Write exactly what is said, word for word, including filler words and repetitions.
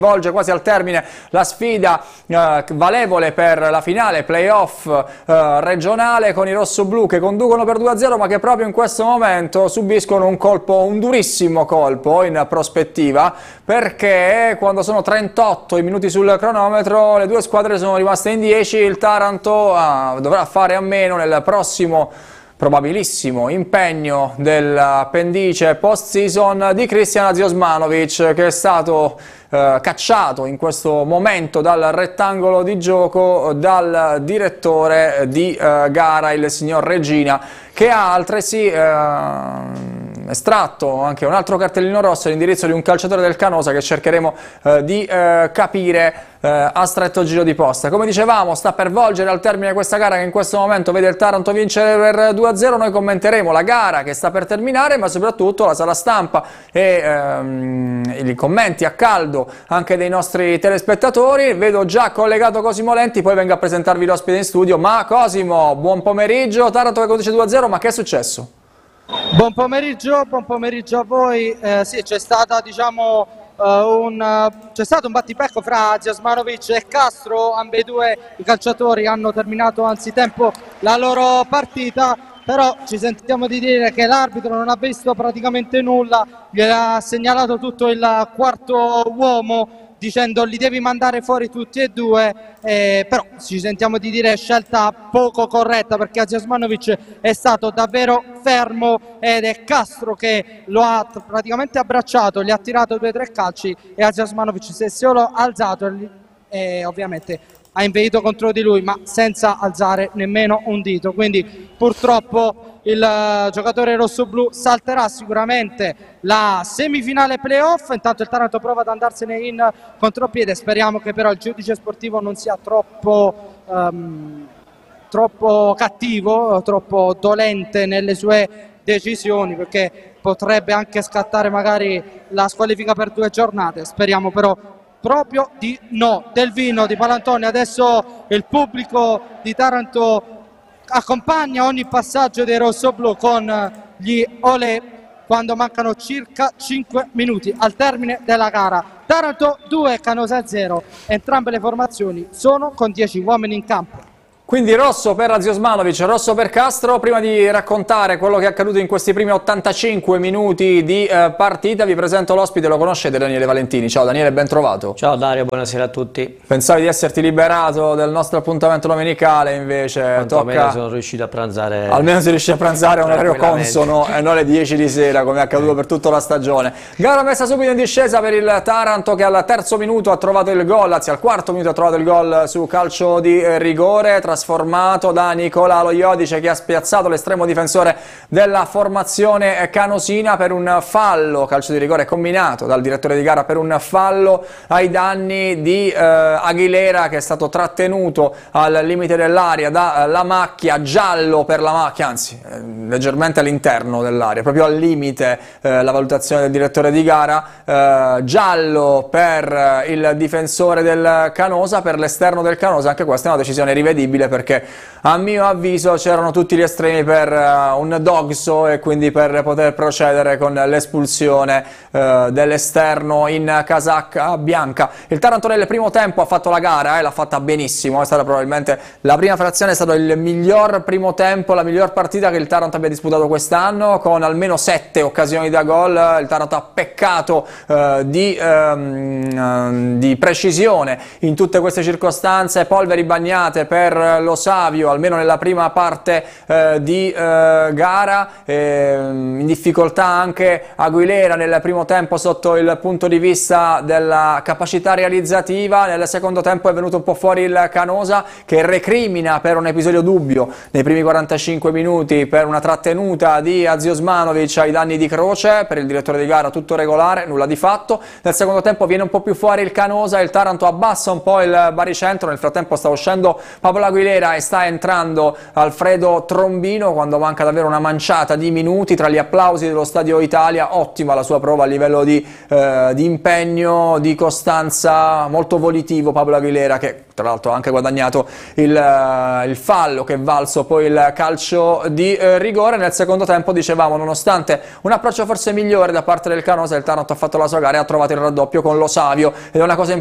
Volge quasi al termine la sfida eh, valevole per la finale playoff eh, regionale con i rossoblù che conducono per due a zero, ma che proprio in questo momento subiscono un colpo, un durissimo colpo in prospettiva, perché quando sono trentotto i minuti sul cronometro le due squadre sono rimaste in dieci. Il Taranto eh, dovrà fare a meno nel prossimo probabilissimo impegno dell'appendice post-season di Christian Aziosmanovic, che è stato eh, cacciato in questo momento dal rettangolo di gioco dal direttore di eh, gara, il signor Regina, che ha altresì eh, estratto anche un altro cartellino rosso all'indirizzo di un calciatore del Canosa che cercheremo eh, di eh, capire eh, a stretto giro di posta. Come dicevamo, sta per volgere al termine questa gara che in questo momento vede il Taranto vincere per due a zero. Noi commenteremo la gara che sta per terminare, ma soprattutto la sala stampa e ehm, i commenti a caldo anche dei nostri telespettatori. Vedo già collegato Cosimo Lenti, poi vengo a presentarvi l'ospite in studio. Ma Cosimo, buon pomeriggio. Taranto che conduce due a zero, ma che è successo? Buon pomeriggio, buon pomeriggio a voi. Eh, sì, c'è stata, diciamo, uh, un, uh, c'è stato un battipecco fra Aziosmanovic e Castro. Ambedue i calciatori hanno terminato anzitempo la loro partita, però ci sentiamo di dire che l'arbitro non ha visto praticamente nulla, gliel'ha segnalato tutto il quarto uomo dicendo li devi mandare fuori tutti e due, eh, però ci sentiamo di dire scelta poco corretta, perché Aziosmanovic è stato davvero fermo ed è Castro che lo ha praticamente abbracciato, gli ha tirato due o tre calci e Aziosmanovic si è solo alzato e, e ovviamente ha impedito contro di lui, ma senza alzare nemmeno un dito. Quindi purtroppo il uh, giocatore rossoblù salterà sicuramente la semifinale playoff. Intanto il Taranto prova ad andarsene in contropiede. Speriamo che però il giudice sportivo non sia troppo, um, troppo cattivo, troppo dolente nelle sue decisioni, perché potrebbe anche scattare magari la squalifica per due giornate. Speriamo però proprio di no. Del vino di Palantonio, adesso il pubblico di Taranto accompagna ogni passaggio dei rossoblù con gli olè quando mancano circa cinque minuti al termine della gara. Taranto due, Canosa zero, entrambe le formazioni sono con dieci uomini in campo. Quindi rosso per Aziosmanovic, rosso per Castro. Prima di raccontare quello che è accaduto in questi primi ottantacinque minuti di eh, partita, vi presento l'ospite, lo conoscete, Daniele Valentini. Ciao Daniele, ben trovato. Ciao Dario, buonasera a tutti. Pensavi di esserti liberato del nostro appuntamento domenicale, invece tocca... sono riuscito a pranzare... Almeno si riesce a pranzare a un orario consono e non alle dieci di sera, come è accaduto per tutta la stagione. Gara messa subito in discesa per il Taranto, che al terzo minuto ha trovato il gol, anzi al quarto minuto ha trovato il gol su calcio di rigore, trasformato da Nicola Lo Iodice, che ha spiazzato l'estremo difensore della formazione canosina per un fallo, calcio di rigore combinato dal direttore di gara per un fallo ai danni di eh, Aguilera, che è stato trattenuto al limite dell'area da eh, la macchia. Giallo per la macchia, anzi eh, leggermente all'interno dell'area, proprio al limite eh, la valutazione del direttore di gara. eh, giallo per il difensore del Canosa, per l'esterno del Canosa. Anche questa è una decisione rivedibile, perché a mio avviso c'erano tutti gli estremi per uh, un dogso e quindi per poter procedere con l'espulsione uh, dell'esterno in casacca bianca. Il Taranto nel primo tempo ha fatto la gara e eh, l'ha fatta benissimo, è stata probabilmente la prima frazione, è stato il miglior primo tempo, la miglior partita che il Taranto abbia disputato quest'anno, con almeno sette occasioni da gol. Il Taranto ha peccato uh, di, um, uh, di precisione in tutte queste circostanze, polveri bagnate per lo Savio, almeno nella prima parte eh, di eh, gara, eh, in difficoltà anche Aguilera nel primo tempo sotto il punto di vista della capacità realizzativa. Nel secondo tempo è venuto un po' fuori il Canosa, che recrimina per un episodio dubbio nei primi quarantacinque minuti per una trattenuta di Aziosmanovic ai danni di Croce. Per il direttore di gara tutto regolare, nulla di fatto. Nel secondo tempo viene un po' più fuori il Canosa, il Taranto abbassa un po' il baricentro, nel frattempo sta uscendo Pablo Aguilera Aguilera e sta entrando Alfredo Trombino quando manca davvero una manciata di minuti. Tra gli applausi dello Stadio Italia, ottima la sua prova a livello di, eh, di impegno, di costanza, molto volitivo Pablo Aguilera, che tra l'altro ha anche guadagnato il, uh, il fallo che è valso poi il calcio di uh, rigore. Nel secondo tempo, dicevamo, nonostante un approccio forse migliore da parte del Canosa, il Taranto ha fatto la sua gara e ha trovato il raddoppio con Lo Savio, ed è una cosa